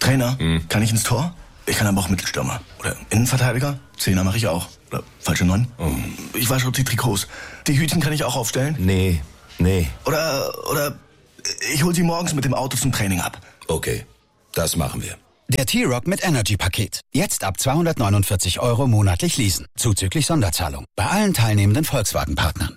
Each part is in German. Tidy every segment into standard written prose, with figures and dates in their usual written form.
Trainer, kann ich ins Tor? Ich kann aber auch Mittelstürmer. Oder Innenverteidiger? Zehner mache ich auch. Oder falsche 9. Ich wasche auch die Trikots. Die Hütchen kann ich auch aufstellen? Nee. Oder ich hol sie morgens mit dem Auto zum Training ab. Okay, das machen wir. Der T-Roc mit Energy-Paket. Jetzt ab 249 € monatlich leasen. Zuzüglich Sonderzahlung. Bei allen teilnehmenden Volkswagen-Partnern.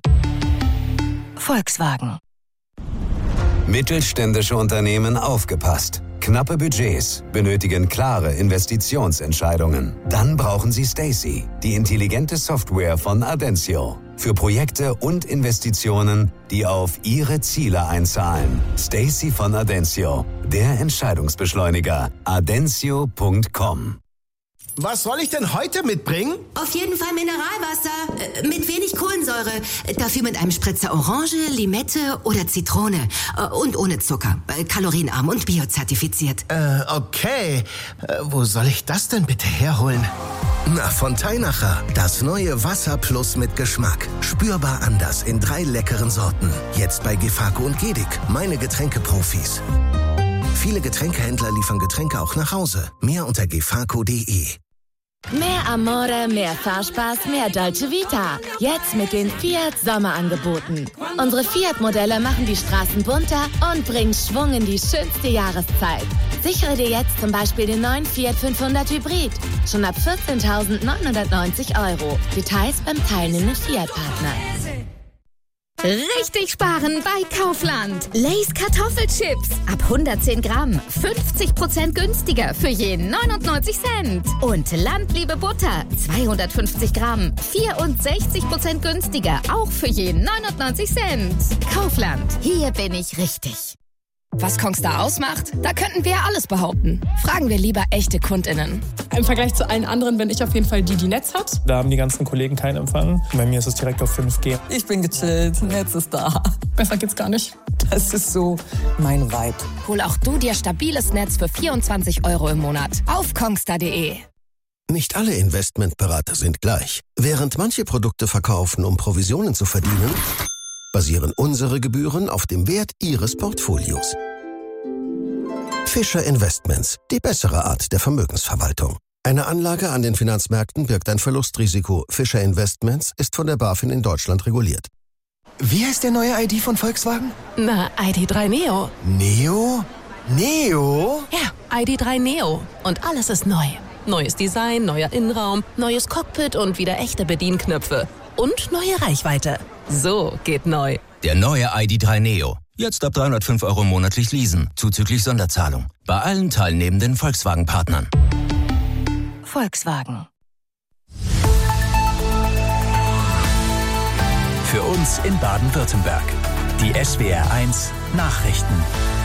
Volkswagen. Mittelständische Unternehmen aufgepasst. Knappe Budgets benötigen klare Investitionsentscheidungen. Dann brauchen Sie Stacey, die intelligente Software von Adencio. Für Projekte und Investitionen, die auf Ihre Ziele einzahlen. Stacey von Adencio, der Entscheidungsbeschleuniger. Adencio.com. Was soll ich denn heute mitbringen? Auf jeden Fall Mineralwasser. Mit wenig Kohlensäure. Dafür mit einem Spritzer Orange, Limette oder Zitrone. Und ohne Zucker. Kalorienarm und biozertifiziert. Okay. Wo soll ich das denn bitte herholen? Na, von Teinacher. Das neue Wasser Plus mit Geschmack. Spürbar anders in 3 leckeren Sorten. Jetzt bei Gefako und Gedic. Meine Getränkeprofis. Viele Getränkehändler liefern Getränke auch nach Hause. Mehr unter gefako.de. Mehr Amore, mehr Fahrspaß, mehr Dolce Vita. Jetzt mit den Fiat Sommerangeboten. Unsere Fiat-Modelle machen die Straßen bunter und bringen Schwung in die schönste Jahreszeit. Sichere dir jetzt zum Beispiel den neuen Fiat 500 Hybrid. Schon ab 14.990 €. Details beim teilnehmenden Fiat-Partner. Richtig sparen bei Kaufland. Lay's Kartoffelchips. Ab 110 Gramm. 50% günstiger für je 99 Cent. Und Landliebe Butter. 250 Gramm. 64% günstiger. Auch für je 99 Cent. Kaufland. Hier bin ich richtig. Was Kongstar ausmacht? Da könnten wir ja alles behaupten. Fragen wir lieber echte KundInnen. Im Vergleich zu allen anderen bin ich auf jeden Fall die Netz hat. Da haben die ganzen Kollegen keinen Empfang. Bei mir ist es direkt auf 5G. Ich bin gechillt, Netz ist da. Besser geht's gar nicht. Das ist so mein Vibe. Hol auch du dir stabiles Netz für 24 € im Monat. Auf kongstar.de. Nicht alle Investmentberater sind gleich. Während manche Produkte verkaufen, um Provisionen zu verdienen, basieren unsere Gebühren auf dem Wert Ihres Portfolios. Fischer Investments, die bessere Art der Vermögensverwaltung. Eine Anlage an den Finanzmärkten birgt ein Verlustrisiko. Fischer Investments ist von der BaFin in Deutschland reguliert. Wie heißt der neue ID von Volkswagen? Na, ID.3 Neo. Neo? Neo? Ja, ID.3 Neo. Und alles ist neu. Neues Design, neuer Innenraum, neues Cockpit und wieder echte Bedienknöpfe. Und neue Reichweite. So geht neu. Der neue ID.3 Neo. Jetzt ab 305 € monatlich leasen. Zuzüglich Sonderzahlung. Bei allen teilnehmenden Volkswagen-Partnern. Volkswagen. Für uns in Baden-Württemberg. Die SWR1 Nachrichten.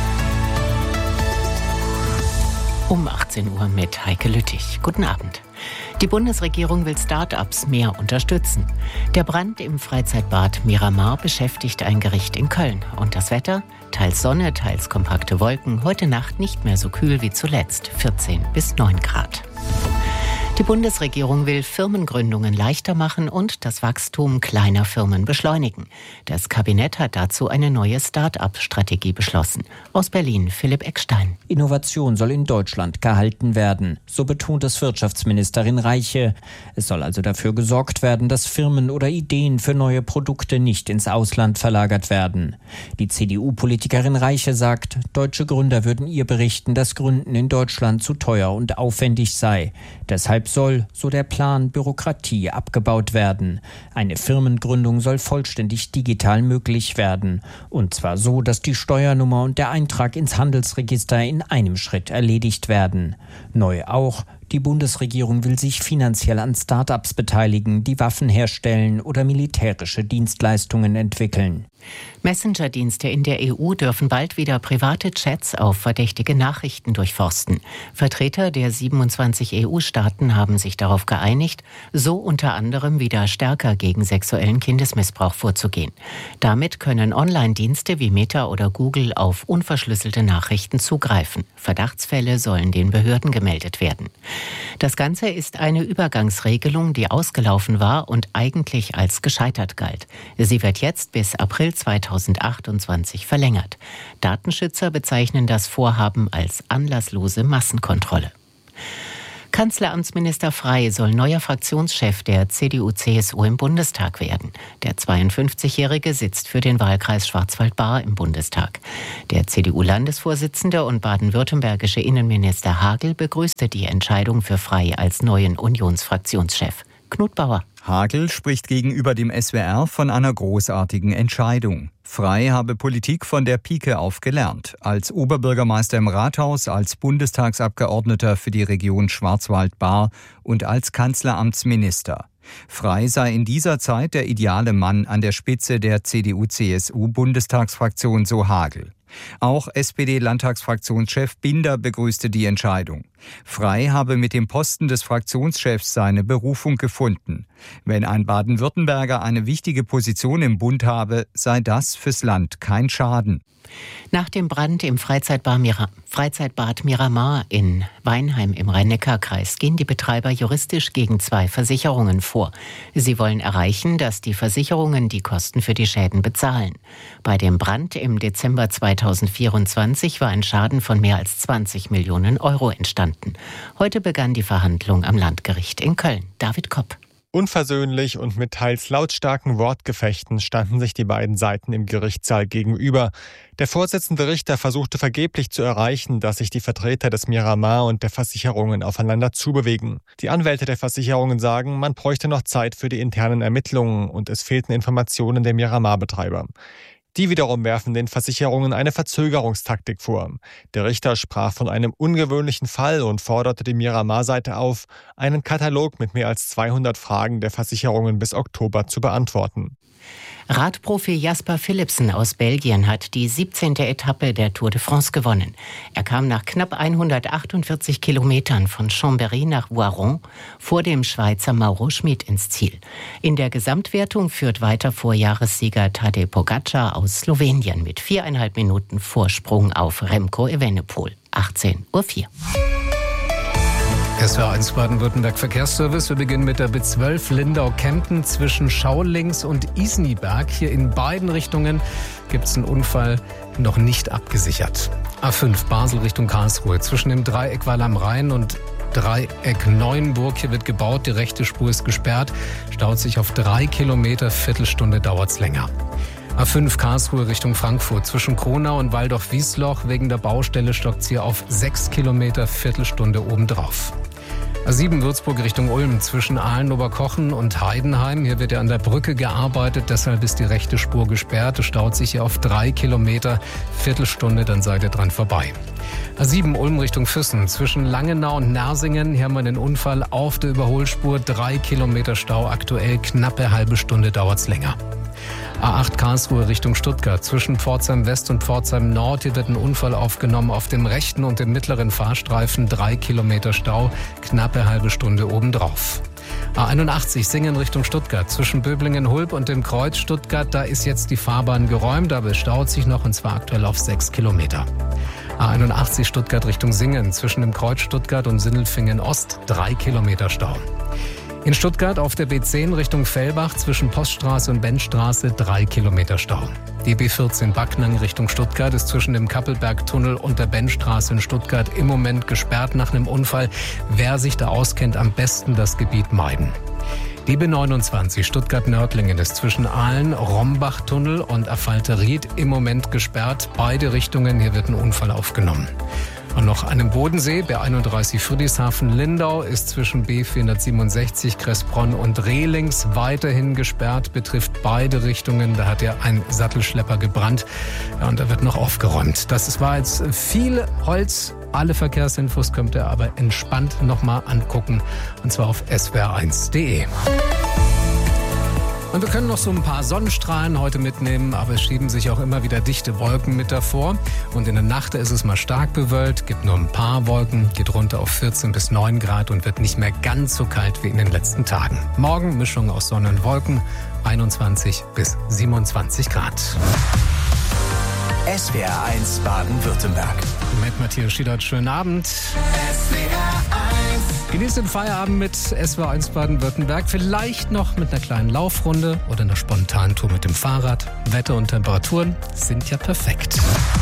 Um 18 Uhr mit Heike Lüttich. Guten Abend. Die Bundesregierung will Start-ups mehr unterstützen. Der Brand im Freizeitbad Miramar beschäftigt ein Gericht in Köln. Und das Wetter? Teils Sonne, teils kompakte Wolken. Heute Nacht nicht mehr so kühl wie zuletzt. 14 bis 9 Grad. Die Bundesregierung will Firmengründungen leichter machen und das Wachstum kleiner Firmen beschleunigen. Das Kabinett hat dazu eine neue Start-up-Strategie beschlossen. Aus Berlin Philipp Eckstein. Innovation soll in Deutschland gehalten werden, so betont es Wirtschaftsministerin Reiche. Es soll also dafür gesorgt werden, dass Firmen oder Ideen für neue Produkte nicht ins Ausland verlagert werden. Die CDU-Politikerin Reiche sagt, deutsche Gründer würden ihr berichten, dass Gründen in Deutschland zu teuer und aufwendig sei. Deshalb soll, so der Plan, Bürokratie abgebaut werden. Eine Firmengründung soll vollständig digital möglich werden. Und zwar so, dass die Steuernummer und der Eintrag ins Handelsregister in einem Schritt erledigt werden. Neu auch, die Bundesregierung will sich finanziell an Start-ups beteiligen, die Waffen herstellen oder militärische Dienstleistungen entwickeln. Messenger-Dienste in der EU dürfen bald wieder private Chats auf verdächtige Nachrichten durchforsten. Vertreter der 27 EU-Staaten haben sich darauf geeinigt, so unter anderem wieder stärker gegen sexuellen Kindesmissbrauch vorzugehen. Damit können Online-Dienste wie Meta oder Google auf unverschlüsselte Nachrichten zugreifen. Verdachtsfälle sollen den Behörden gemeldet werden. Das Ganze ist eine Übergangsregelung, die ausgelaufen war und eigentlich als gescheitert galt. Sie wird jetzt bis April 2028 verlängert. Datenschützer bezeichnen das Vorhaben als anlasslose Massenkontrolle. Kanzleramtsminister Frey soll neuer Fraktionschef der CDU-CSU im Bundestag werden. Der 52-Jährige sitzt für den Wahlkreis Schwarzwald-Baar im Bundestag. Der CDU-Landesvorsitzende und baden-württembergische Innenminister Hagel begrüßte die Entscheidung für Frey als neuen Unionsfraktionschef. Knut Bauer. Hagel spricht gegenüber dem SWR von einer großartigen Entscheidung. Frey habe Politik von der Pike auf gelernt. Als Oberbürgermeister im Rathaus, als Bundestagsabgeordneter für die Region Schwarzwald-Baar und als Kanzleramtsminister. Frey sei in dieser Zeit der ideale Mann an der Spitze der CDU-CSU-Bundestagsfraktion, so Hagel. Auch SPD-Landtagsfraktionschef Binder begrüßte die Entscheidung. Frey habe mit dem Posten des Fraktionschefs seine Berufung gefunden. Wenn ein Baden-Württemberger eine wichtige Position im Bund habe, sei das fürs Land kein Schaden. Nach dem Brand im Freizeitbad Miramar in Weinheim im Rhein-Neckar-Kreis gehen die Betreiber juristisch gegen 2 Versicherungen vor. Sie wollen erreichen, dass die Versicherungen die Kosten für die Schäden bezahlen. Bei dem Brand im Dezember 2024 war ein Schaden von mehr als 20 Millionen Euro entstanden. Heute begann die Verhandlung am Landgericht in Köln. David Kopp. Unversöhnlich und mit teils lautstarken Wortgefechten standen sich die beiden Seiten im Gerichtssaal gegenüber. Der Vorsitzende Richter versuchte vergeblich zu erreichen, dass sich die Vertreter des Miramar und der Versicherungen aufeinander zubewegen. Die Anwälte der Versicherungen sagen, man bräuchte noch Zeit für die internen Ermittlungen und es fehlten Informationen der Miramar-Betreiber. Die wiederum werfen den Versicherungen eine Verzögerungstaktik vor. Der Richter sprach von einem ungewöhnlichen Fall und forderte die Miramar-Seite auf, einen Katalog mit mehr als 200 Fragen der Versicherungen bis Oktober zu beantworten. Radprofi Jasper Philipsen aus Belgien hat die 17. Etappe der Tour de France gewonnen. Er kam nach knapp 148 Kilometern von Chambéry nach Voiron vor dem Schweizer Mauro Schmid ins Ziel. In der Gesamtwertung führt weiter Vorjahressieger Tadej Pogačar aus Slowenien mit 4,5 Minuten Vorsprung auf Remco Evenepoel. 18:04 Uhr. SWR1 Baden-Württemberg Verkehrsservice. Wir beginnen mit der B12 Lindau-Kempten zwischen Schaulinx und Isniberg. Hier in beiden Richtungen gibt es einen Unfall, noch nicht abgesichert. A5 Basel Richtung Karlsruhe zwischen dem Dreieck Wall am Rhein und Dreieck Neuenburg. Hier wird gebaut, die rechte Spur ist gesperrt, staut sich auf 3 Kilometer, Viertelstunde dauert's länger. A5 Karlsruhe Richtung Frankfurt zwischen Kronau und Waldorf-Wiesloch. Wegen der Baustelle stockt sie auf 6 Kilometer, Viertelstunde obendrauf. A7 Würzburg Richtung Ulm zwischen Aalen-Oberkochen und Heidenheim. Hier wird ja an der Brücke gearbeitet, deshalb ist die rechte Spur gesperrt. Es staut sich hier auf 3 Kilometer, Viertelstunde, dann seid ihr dran vorbei. A7 Ulm Richtung Füssen zwischen Langenau und Nersingen. Hier haben wir den Unfall auf der Überholspur. 3 Kilometer Stau aktuell, knappe halbe Stunde dauert's länger. A8 Karlsruhe Richtung Stuttgart zwischen Pforzheim West und Pforzheim Nord. Hier wird ein Unfall aufgenommen auf dem rechten und dem mittleren Fahrstreifen. 3 Kilometer Stau, knappe halbe Stunde obendrauf. A81 Singen Richtung Stuttgart zwischen Böblingen-Hulb und dem Kreuz Stuttgart. Da ist jetzt die Fahrbahn geräumt, aber es staut sich noch und zwar aktuell auf 6 Kilometer. A81 Stuttgart Richtung Singen zwischen dem Kreuz Stuttgart und Sindelfingen Ost. 3 Kilometer Stau. In Stuttgart auf der B10 Richtung Fellbach zwischen Poststraße und Benchstraße 3 Kilometer Stau. Die B14 Backnang Richtung Stuttgart ist zwischen dem Kappelbergtunnel und der Benchstraße in Stuttgart im Moment gesperrt nach einem Unfall. Wer sich da auskennt, am besten das Gebiet meiden. Die B29 Stuttgart-Nördlingen ist zwischen Aalen, Rombach-Tunnel und Affalteried im Moment gesperrt. Beide Richtungen, hier wird ein Unfall aufgenommen. Und noch an dem Bodensee, B31 Friedrichshafen-Lindau ist zwischen B467 Kressbronn und Rehlings weiterhin gesperrt, betrifft beide Richtungen. Da hat ja ein Sattelschlepper gebrannt und da wird noch aufgeräumt. Das war jetzt viel Holz. Alle Verkehrsinfos könnt ihr aber entspannt nochmal angucken und zwar auf swr1.de. Und wir können noch so ein paar Sonnenstrahlen heute mitnehmen, aber es schieben sich auch immer wieder dichte Wolken mit davor. Und in der Nacht ist es mal stark bewölkt, gibt nur ein paar Wolken, geht runter auf 14 bis 9 Grad und wird nicht mehr ganz so kalt wie in den letzten Tagen. Morgen Mischung aus Sonne und Wolken, 21 bis 27 Grad. SWR1 Baden-Württemberg. Mit Matthias Schiedert, schönen Abend. SWR1 Genießt den Feierabend mit SWR1 Baden-Württemberg. Vielleicht noch mit einer kleinen Laufrunde oder einer spontanen Tour mit dem Fahrrad. Wetter und Temperaturen sind ja perfekt.